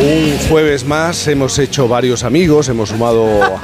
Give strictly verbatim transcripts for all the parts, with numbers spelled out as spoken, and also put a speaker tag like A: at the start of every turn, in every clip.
A: Un jueves más hemos hecho varios amigos, hemos sumado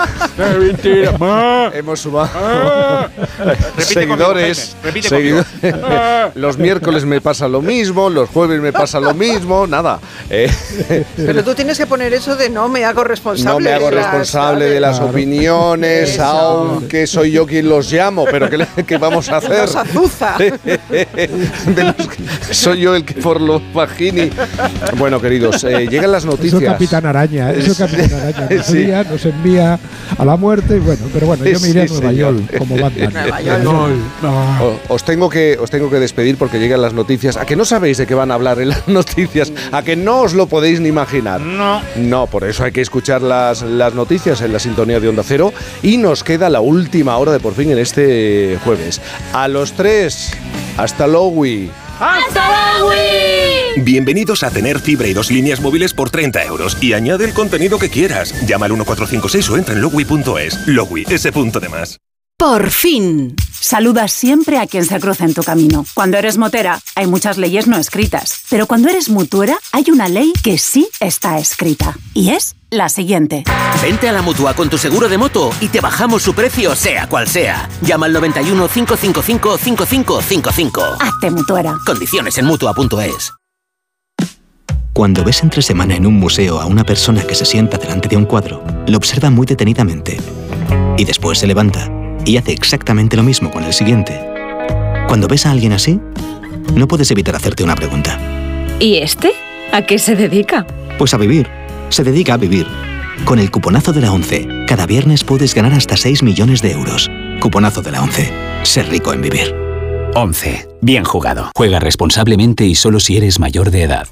A: hemos sumado seguidores, seguidores. Los miércoles me pasa lo mismo, los jueves me pasa lo mismo, nada. Eh,
B: Pero tú tienes que poner eso de no me hago responsable.
A: No me hago
B: de
A: responsable
B: las,
A: de las opiniones,
B: Eso.
A: aunque soy yo quien los llamo, pero ¿qué, qué vamos a hacer?
B: Los azuza.
A: De los que, soy yo el que por los Fagini. Bueno, queridos, eh, llegan las noticias.
C: Eso Capitán Araña, eso Capitán Araña. Nos,
A: Sí.
C: envía, nos envía a la muerte y bueno, pero bueno, yo me iré
A: Sí,
C: a Nueva
A: señor.
C: York como Batman.
B: Nueva York.
C: No, no.
A: O- Os tengo que os tengo que despedir porque llegan las noticias. ¿A que no sabéis de qué van a hablar en las noticias? ¿A que no os lo podéis ni imaginar?
D: No.
A: No, por eso hay que escuchar las, las noticias en la sintonía de Onda Cero. Y nos queda la última hora de Por Fin en este jueves. A los tres, hasta luego.
D: ¡Hasta luego!
E: Bienvenidos a tener fibra y dos líneas móviles por treinta euros y añade el contenido que quieras. Llama al uno cuatro cinco seis o entra en logui punto es. Logui, ese punto de más.
F: Por fin. Saludas siempre a quien se cruza en tu camino. Cuando eres motera, hay muchas leyes no escritas. Pero cuando eres mutuera, hay una ley que sí está escrita. Y es la siguiente.
G: Vente a la Mutua con tu seguro de moto y te bajamos su precio, sea cual sea. Llama al noventa y uno, cinco cinco cinco, cinco cinco cinco cinco.
F: Hazte mutuera.
G: Condiciones en mutua punto es.
H: Cuando ves entre semana en un museo a una persona que se sienta delante de un cuadro, lo observa muy detenidamente. Y después se levanta y hace exactamente lo mismo con el siguiente. Cuando ves a alguien así, no puedes evitar hacerte una pregunta.
I: ¿Y este? ¿A qué se dedica?
H: Pues a vivir. Se dedica a vivir. Con el cuponazo de la ONCE, cada viernes puedes ganar hasta seis millones de euros. Cuponazo de la ONCE. Ser rico en vivir.
J: once. Bien jugado. Juega responsablemente y solo si eres mayor de edad.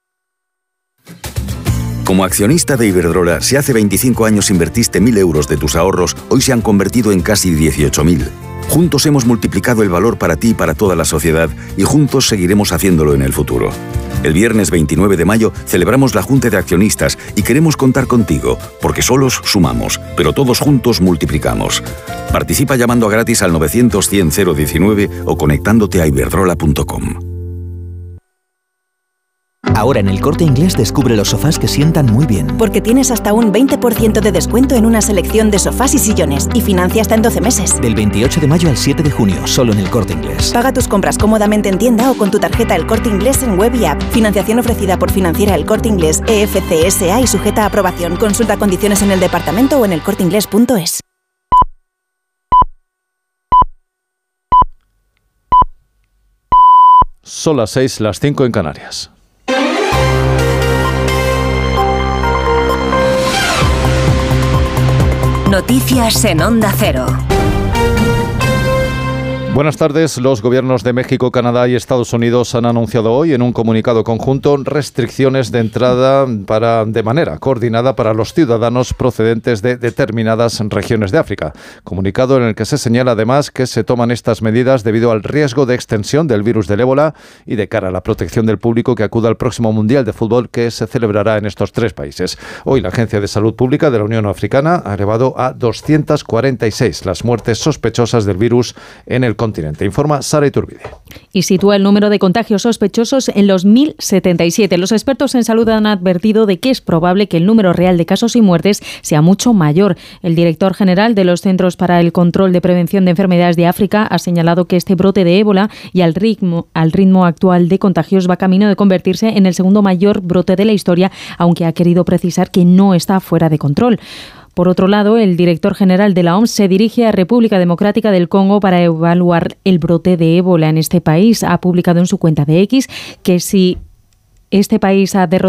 K: Como accionista de Iberdrola, si hace veinticinco años invertiste mil euros de tus ahorros, hoy se han convertido en casi dieciocho mil. Juntos hemos multiplicado el valor para ti y para toda la sociedad y juntos seguiremos haciéndolo en el futuro. El viernes veintinueve de mayo celebramos la Junta de Accionistas y queremos contar contigo, porque solos sumamos, pero todos juntos multiplicamos. Participa llamando a gratis al novecientos cien cero diecinueve o conectándote a iberdrola punto com.
L: Ahora en El Corte Inglés descubre los sofás que sientan muy bien.
M: Porque tienes hasta un veinte por ciento de descuento en una selección de sofás y sillones y financia hasta en doce meses.
L: Del veintiocho de mayo al siete de junio, solo en El Corte Inglés.
M: Paga tus compras cómodamente en tienda o con tu tarjeta El Corte Inglés en web y app. Financiación ofrecida por Financiera El Corte Inglés E F C S A y sujeta a aprobación. Consulta condiciones en el departamento o en el corte inglés punto es.
N: Son las seis, las cinco en Canarias.
I: Noticias en Onda Cero.
N: Buenas tardes. Los gobiernos de México, Canadá y Estados Unidos han anunciado hoy en un comunicado conjunto restricciones de entrada para, de manera coordinada para los ciudadanos procedentes de determinadas regiones de África. Comunicado en el que se señala además que se toman estas medidas debido al riesgo de extensión del virus del ébola y de cara a la protección del público que acuda al próximo Mundial de Fútbol que se celebrará en estos tres países. Hoy la Agencia de Salud Pública de la Unión Africana ha elevado a doscientas cuarenta y seis las muertes sospechosas del virus en el continente. Informa Sara Iturbide.
O: Y sitúa el número de contagios sospechosos en los mil setenta y siete. Los expertos en salud han advertido de que es probable que el número real de casos y muertes sea mucho mayor. El director general de los Centros para el Control de Prevención de Enfermedades de África ha señalado que este brote de ébola y al ritmo, al ritmo actual de contagios va camino de convertirse en el segundo mayor brote de la historia, aunque ha querido precisar que no está fuera de control. Por otro lado, el director general de la O M S se dirige a República Democrática del Congo para evaluar el brote de ébola en este país. Ha publicado en su cuenta de X que si este país ha derrotado